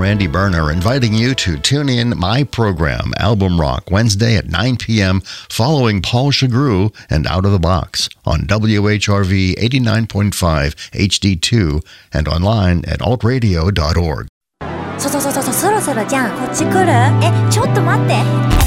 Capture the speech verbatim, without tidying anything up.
Randy Berner, inviting you to tune in my program, Album Rock, Wednesday at nine p.m., following Paul Chagru and Out of the Box on W H R V eighty-nine point five H D two and online at alt radio dot org. そうそうそうそう、そろそろじゃんこっち来る？え、ちょっと待って。